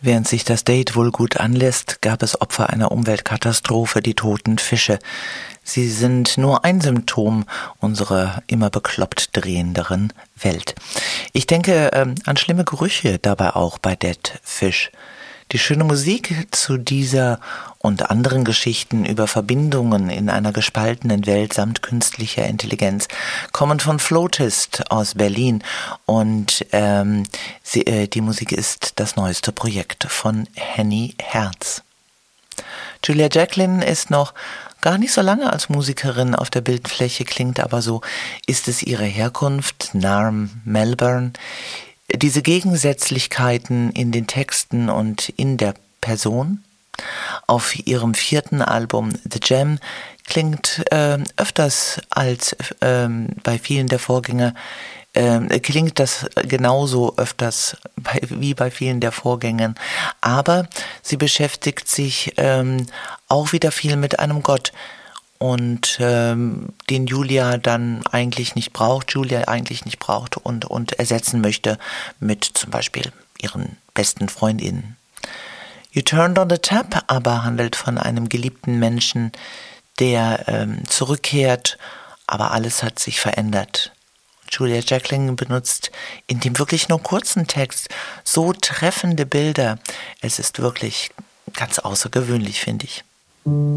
Während sich das Date wohl gut anlässt, gab es Opfer einer Umweltkatastrophe, die toten Fische. Sie sind nur ein Symptom unserer immer bekloppt drehenderen Welt. Ich denke an schlimme Gerüche dabei auch bei Dead Fish. Die schöne Musik zu dieser und anderen Geschichten über Verbindungen in einer gespaltenen Welt samt künstlicher Intelligenz kommen von Floatist aus Berlin und die Musik ist das neueste Projekt von Henny Herz. Julia Jacklin ist noch gar nicht so lange als Musikerin auf der Bildfläche, klingt aber so. Ist es ihre Herkunft, Narm, Melbourne? Diese Gegensätzlichkeiten in den Texten und in der Person? Auf ihrem 4. Album The Gem klingt öfters als bei vielen der Vorgänger, klingt das genauso öfters wie bei vielen der Vorgängern. Aber sie beschäftigt sich auch wieder viel mit einem Gott. Und den Julia eigentlich nicht braucht und ersetzen möchte mit zum Beispiel ihren besten Freundinnen. You Turned on the Tap aber handelt von einem geliebten Menschen, der zurückkehrt, aber alles hat sich verändert. Julia Jacklin benutzt in dem wirklich nur kurzen Text so treffende Bilder. Es ist wirklich ganz außergewöhnlich, finde ich.